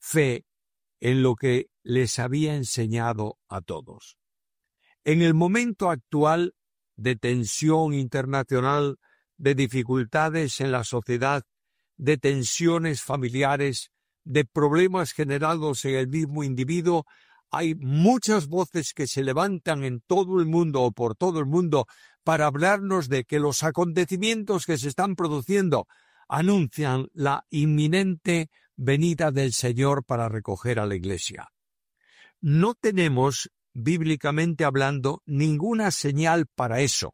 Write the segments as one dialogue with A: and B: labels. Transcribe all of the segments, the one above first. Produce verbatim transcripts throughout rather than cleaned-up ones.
A: fe en lo que les había enseñado a todos. En el momento actual de tensión internacional, de dificultades en la sociedad, de tensiones familiares, de problemas generados en el mismo individuo, hay muchas voces que se levantan en todo el mundo o por todo el mundo para hablarnos de que los acontecimientos que se están produciendo anuncian la inminente venida del Señor para recoger a la Iglesia. No tenemos, bíblicamente hablando, ninguna señal para eso.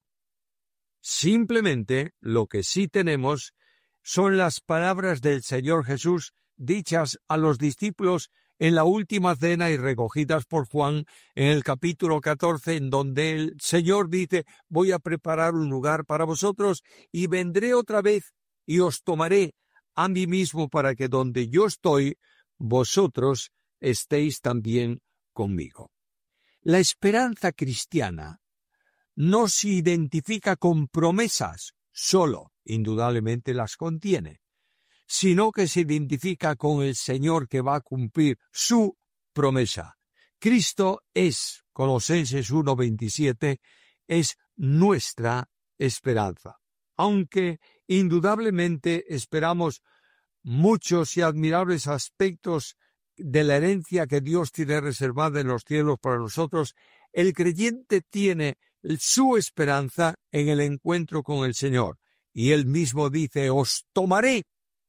A: Simplemente lo que sí tenemos son las palabras del Señor Jesús dichas a los discípulos en la última cena y recogidas por Juan en el capítulo catorce, en donde el Señor dice: voy a preparar un lugar para vosotros y vendré otra vez y os tomaré a mí mismo para que donde yo estoy, vosotros estéis también conmigo. La esperanza cristiana no se identifica con promesas, solo, indudablemente las contiene, sino que se identifica con el Señor que va a cumplir su promesa. Cristo es, Colosenses uno veintisiete, es nuestra esperanza. Aunque indudablemente esperamos muchos y admirables aspectos de la herencia que Dios tiene reservada en los cielos para nosotros, el creyente tiene su esperanza en el encuentro con el Señor. Y Él mismo dice: os tomaré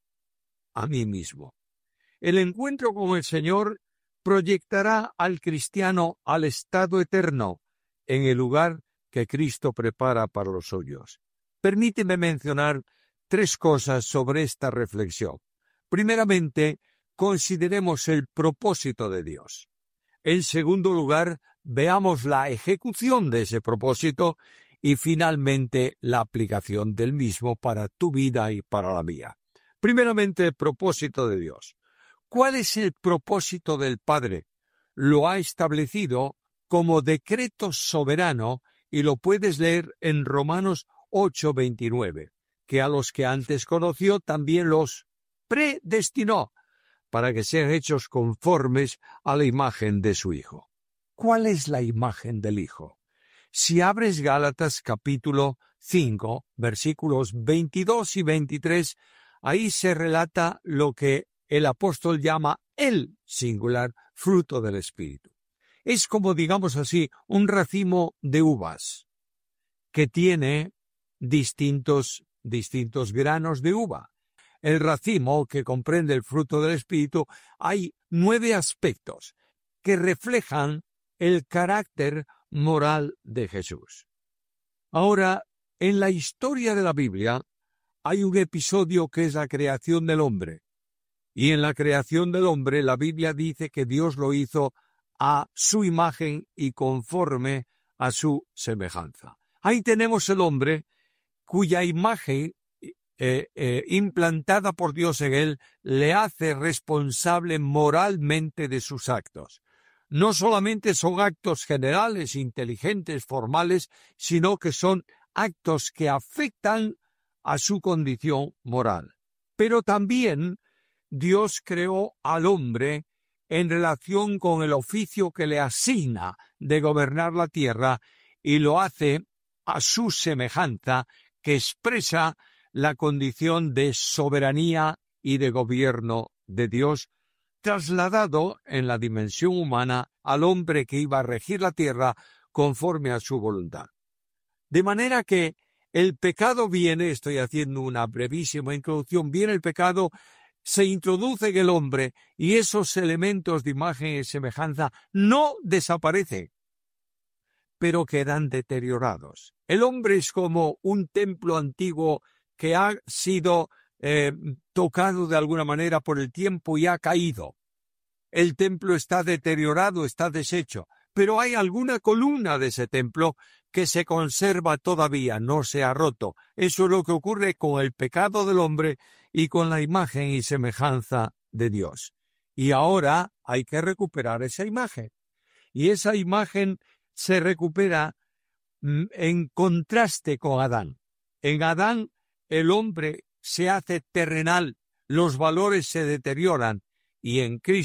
A: a mí mismo. El encuentro con el Señor proyectará al cristiano al estado eterno, en el lugar que Cristo prepara para los suyos. Permíteme mencionar tres cosas sobre esta reflexión. Primeramente, consideremos el propósito de Dios. En segundo lugar, veamos la ejecución de ese propósito y finalmente la aplicación del mismo para tu vida y para la mía. Primeramente, el propósito de Dios. ¿Cuál es el propósito del Padre? Lo ha establecido como decreto soberano y lo puedes leer en Romanos ocho veintinueve, que a los que antes conoció también los predestinó para que sean hechos conformes a la imagen de su Hijo. ¿Cuál es la imagen del Hijo? Si abres Gálatas capítulo cinco, versículos veintidós y veintitrés, ahí se relata lo que el apóstol llama el singular fruto del Espíritu. Es como, digamos así, un racimo de uvas que tiene distintos, distintos granos de uva. El racimo, que comprende el fruto del Espíritu, hay nueve aspectos que reflejan el carácter moral de Jesús. Ahora, en la historia de la Biblia hay un episodio que es la creación del hombre. Y en la creación del hombre la Biblia dice que Dios lo hizo a su imagen y conforme a su semejanza. Ahí tenemos el hombre cuya imagen eh, eh, implantada por Dios en él le hace responsable moralmente de sus actos. No solamente son actos generales, inteligentes, formales, sino que son actos que afectan a su condición moral. Pero también Dios creó al hombre en relación con el oficio que le asigna de gobernar la tierra y lo hace a su semejanza, que expresa la condición de soberanía y de gobierno de Dios, trasladado en la dimensión humana al hombre que iba a regir la tierra conforme a su voluntad. De manera que el pecado viene, estoy haciendo una brevísima introducción, viene el pecado, se introduce en el hombre y esos elementos de imagen y semejanza no desaparecen, pero quedan deteriorados. El hombre es como un templo antiguo que ha sido eh, tocado de alguna manera por el tiempo y ha caído. El templo está deteriorado, está deshecho, pero hay alguna columna de ese templo que se conserva todavía, no se ha roto. Eso es lo que ocurre con el pecado del hombre y con la imagen y semejanza de Dios. Y ahora hay que recuperar esa imagen. Y esa imagen se recupera en contraste con Adán. En Adán el hombre se hace terrenal, los valores se deterioran, y en Cristo